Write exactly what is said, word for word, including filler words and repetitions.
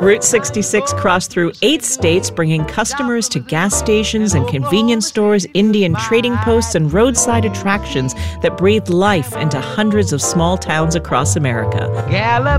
Route sixty-six crossed through eight states, bringing customers to gas stations and convenience stores, Indian trading posts, and roadside attractions that breathed life into hundreds of small towns across America. Gallop